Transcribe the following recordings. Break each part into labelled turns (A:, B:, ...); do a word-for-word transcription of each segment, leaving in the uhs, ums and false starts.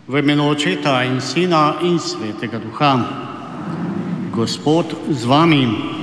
A: V imenu Očeta in Sina in Svetega Duha. Gospod z vami.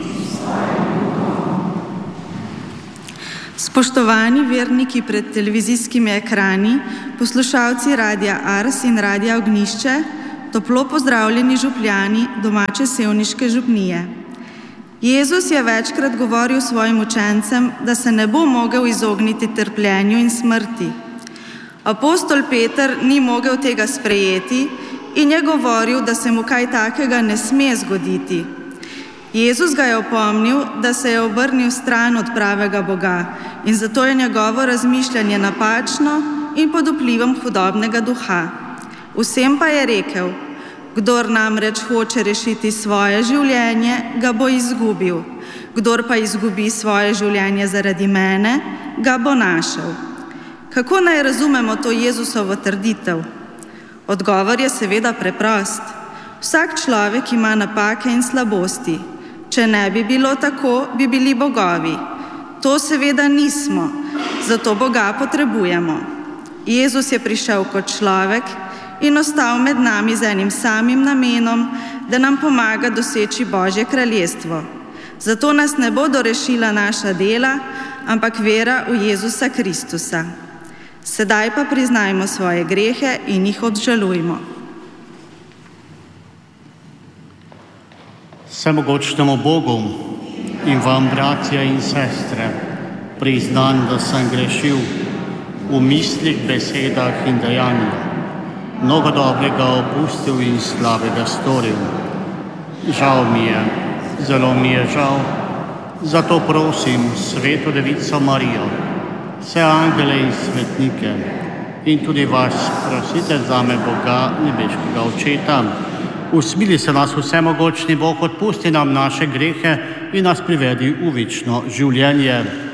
B: Spoštovani verniki pred televizijskimi ekrani, poslušalci Radia Ars in Radia Ognjišče, toplo pozdravljeni župljani domače sevniške župnije. Jezus je večkrat govoril svojim učencem, da se ne bo mogel izogniti trpljenju in smrti. Apostol Peter ni mogel tega sprejeti in je govoril, da se mu kaj takega ne sme zgoditi. Jezus ga je opomnil, da se je obrnil stran od pravega Boga in zato je njegovo razmišljanje napačno in pod vplivom hudobnega duha. Vsem pa je rekel: kdor namreč hoče rešiti svoje življenje, ga bo izgubil. Kdor pa izgubi svoje življenje zaradi mene, ga bo našel. Kako naj razumemo to Jezusovo trditev? Odgovor je seveda preprost. Vsak človek ima napake in slabosti. Če ne bi bilo tako, bi bili bogovi. To seveda nismo, zato Boga potrebujemo. Jezus je prišel kot človek in ostal med nami z enim samim namenom, da nam pomaga doseči Božje kraljestvo. Zato nas ne bodo rešila naša dela, ampak vera v Jezusa Kristusa. Sedaj pa priznajmo svoje grehe in jih odžalujmo.
A: Vsemogočnemu Bogu in vam, bratje in sestre, priznam, da sem grešil v mislih, besedah in dejanjih. Mnogo dobrega opustil in slabega storil. Žal mi je, zelo mi je žal, zato prosim Sveto Devico Marijo, vse angele in svetnike in tudi vas prosite zame Boga, nebeškega Očeta. Usmili se nas vsemogočni Bog, odpusti nam naše grehe in nas privedi v večno življenje.